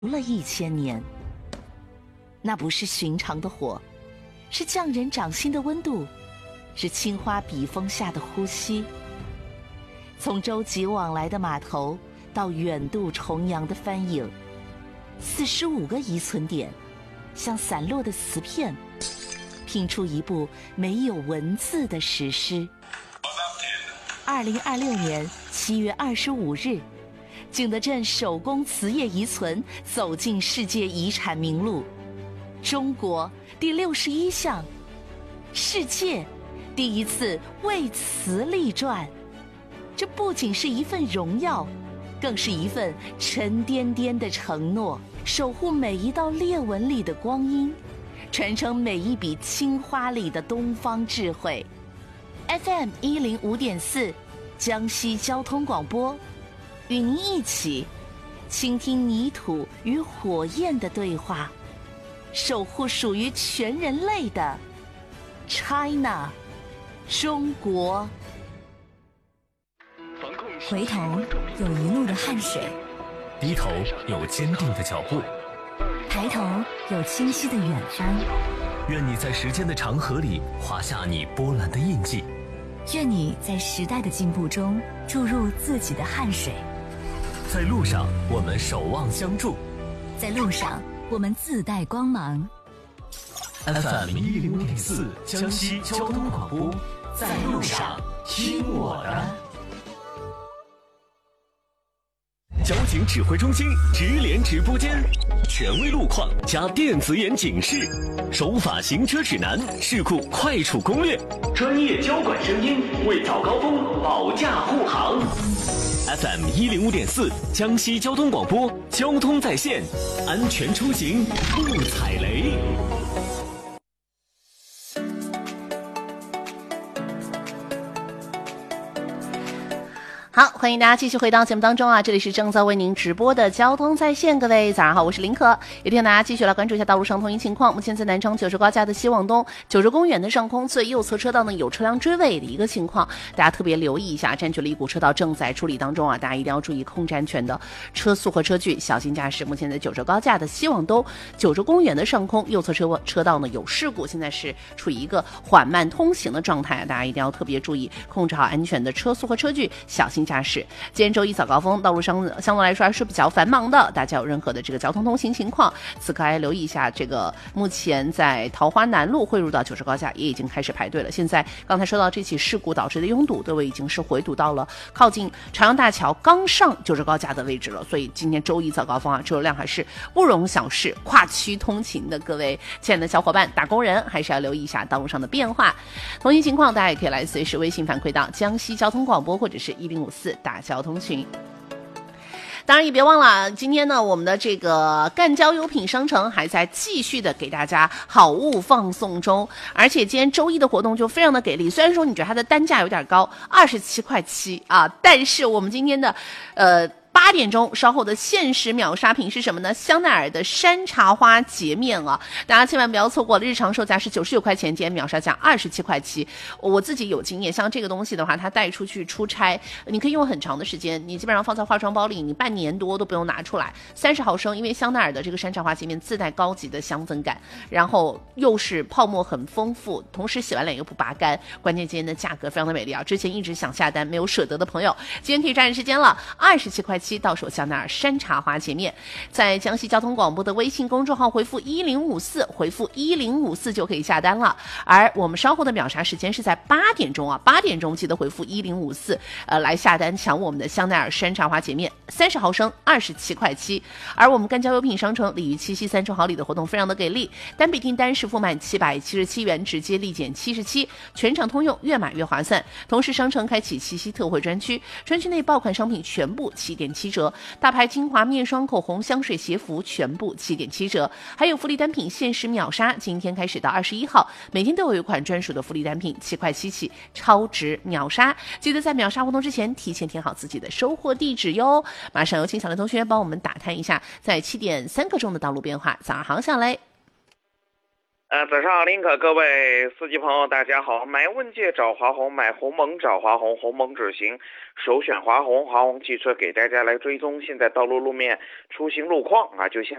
了1000年。那不是寻常的火，是匠人掌心的温度，是青花笔锋下的呼吸。从舟楫往来的码头到远渡重洋的帆影，45个遗存点像散落的瓷片，拼出一部没有文字的史诗。2026年7月25日，景德镇手工瓷业遗存走进世界遗产名录，中国第61项，世界第一次为瓷立传。这不仅是一份荣耀，更是一份沉甸甸的承诺，守护每一道裂纹里的光阴，传承每一笔青花里的东方智慧。FM 105.4，江西交通广播，与您一起倾听泥土与火焰的对话，守护属于全人类的 China 中国。 回头有一路的汗水， 低头有坚定的脚步， 抬头有清晰的远方。 愿你在时间的长河里画下你波澜的印记， 愿你在时代的进步中注入自己的汗水。 在路上我们守望相助， 在路上我们自带光芒。 FM 105.4江西交通广播，在路上听我的。交警指挥中心直连直播间，权威路况加电子眼警示，守法行车指南，事故快处攻略，专业交管声音为早高峰保驾护航。FM 105.4江西交通广播，交通在线，安全出行不踩雷。 好，欢迎大家继续回到节目当中啊！这里是正在为您直播的交通在线，各位早上好，我是林可。也提醒大家继续来关注一下道路上通行情况。目前在南昌九州高架的西往东九州公园的上空最右侧车道呢有车辆追尾的一个情况，大家特别留意一下，占据了一股车道正在处理当中啊，大家一定要注意控制安全的车速和车距，小心驾驶。目前在九州高架的西往东九州公园的上空右侧车道呢有事故，现在是处于一个缓慢通行的状态啊，大家一定要特别注意控制好安全的车速和车距，小心驾驶。今天周一早高峰，道路上相对来说还是比较繁忙的，大家有任何的这个交通通行情况，此刻还留意一下。这个目前在桃花南路汇入到九州高架也已经开始排队了。现在刚才说到这起事故导致的拥堵，各位已经是回堵到了靠近朝阳大桥刚上九州高架的位置了。所以今天周一早高峰啊，车流量还是不容小视。跨区通勤的各位亲爱的小伙伴、打工人，还是要留意一下道路上的变化。通行情况大家也可以来随时微信反馈到江西交通广播或者是1054大交通群。当然也别忘了，今天呢，我们的这个赣交优品商城还在继续的给大家好物放送中，而且今天周一的活动就非常的给力。虽然说你觉得它的单价有点高，27.7块啊，但是我们今天的8点钟稍后的限时秒杀品是什么呢？香奈儿的山茶花洁面啊，大家千万不要错过了。日常售价是99块钱，今天秒杀价27.7块。我自己有经验，像这个东西的话，它带出去出差，你可以用很长的时间，你基本上放在化妆包里，你半年多都不用拿出来。30毫升，因为香奈儿的这个山茶花洁面自带高级的香氛感，然后又是泡沫很丰富，同时洗完脸又不拔干，关键今天的价格非常的美丽啊！之前一直想下单没有舍得的朋友，今天可以抓紧时间了，27块到手香奈儿山茶花洁面，在江西交通广播的微信公众号回复1054，回复1054就可以下单了。而我们稍后的秒杀时间是在8点钟啊，8点钟记得回复1054，来下单抢我们的香奈儿山茶花洁面，30毫升27块7。而我们赣交优品商城鲤鱼七夕3重好礼的活动非常的给力，单笔订单实付满777元，直接立减77，全场通用，越买越划算。同时商城开启七夕特惠专区，专区内爆款商品全部7.7折，大牌精华面霜、口红、香水、鞋服全部7.7折，还有福利单品限时秒杀，今天开始到21号，每天都有一款专属的福利单品，7块7起，超值秒杀！记得在秒杀活动之前提前填好自己的收货地址哟。马上有请小雷同学帮我们打探一下在7点3刻钟的道路变化。早上好，小雷。 早上好，林可，各位司机朋友，大家好。买问界找华虹，买鸿蒙找华虹，鸿蒙只行，首选华虹。华虹汽车给大家来追踪现在道路路面出行路况啊，就现